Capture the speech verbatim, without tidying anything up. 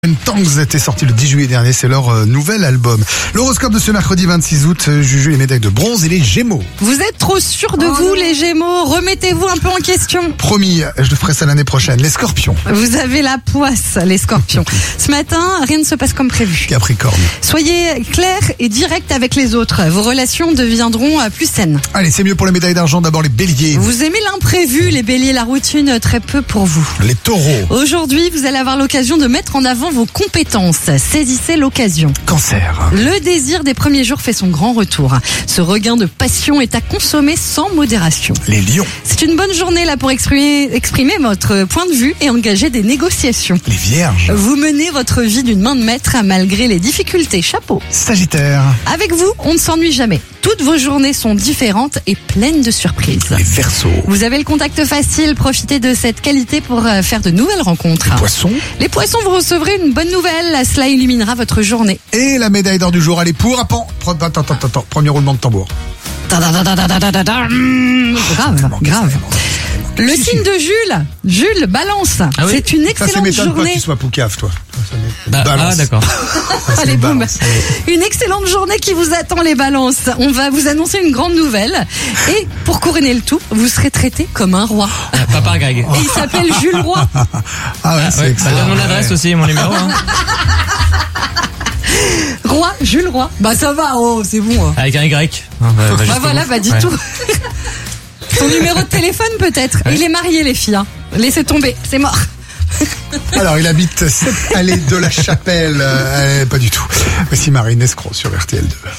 Tanks était sorti le dix juillet dernier, c'est leur euh, nouvel album. L'horoscope de ce mercredi vingt-six août, euh, Juju, les médailles de bronze et les Gémeaux. Vous êtes trop sûr de Oh vous non. les Gémeaux, remettez-vous un peu en question. Promis, je le ferai ça l'année prochaine. Les Scorpions. Vous avez la poisse les Scorpions. Ce matin, rien ne se passe comme prévu. Capricorne. Soyez clair et direct avec les autres, vos relations deviendront euh, plus saines. Allez, c'est mieux pour les médailles d'argent, d'abord les Béliers. Vous aimez l'imprévu, les Béliers, la routine, très peu pour vous. Les Taureaux. Aujourd'hui, vous allez avoir l'occasion de mettre en avant vos compétences. Saisissez l'occasion. Cancer. Le désir des premiers jours fait son grand retour. Ce regain de passion est à consommer sans modération. Les Lions. C'est une bonne journée là pour exprimer, exprimer votre point de vue et engager des négociations. Les Vierges. Vous menez votre vie d'une main de maître malgré les difficultés. Chapeau. Sagittaire. Avec vous, on ne s'ennuie jamais. Toutes vos journées sont différentes et pleines de surprises. Les Verseaux. Vous avez le contact facile, profitez de cette qualité pour euh, faire de nouvelles rencontres. Les Poissons. Les poissons, vous recevrez une bonne nouvelle, cela illuminera votre journée. Et la médaille d'or du jour, allez, pour à pan. Attends, attends, attends, attends. Premier roulement de tambour. Ta-da-da-da-da-da-da-da. Mmh, Grave, grave. Le signe de Jules, Jules, balance. Ah oui. C'est une Ça, c'est excellente m'étonne pas que journée. tu sois poucave, toi. Ça, c'est- Bah, Balance. ah d'accord. Ça, c'est Allez, une boum. balance. Une excellente journée qui vous attend, les balances. On va vous annoncer une grande nouvelle. Et pour couronner le tout, vous serez traité comme un roi. Ah, pas par Greg. Et il s'appelle Jules Roy. Ah ouais, c'est Ouais, bah, excellent. donne mon adresse aussi, mon numéro. Hein. Roi, Jules Roy. Bah ça va, oh, c'est bon. hein. Avec un Y. Ah, bah, bah, Bah jusqu'au voilà, bout. bah dis Ouais. tout. Son numéro de téléphone peut-être. Ouais. Il est marié, les filles. hein. Laissez tomber, c'est mort. Alors, il habite cette allée de la Chapelle. Euh, pas du tout. Voici Marine Escroc sur R T L deux.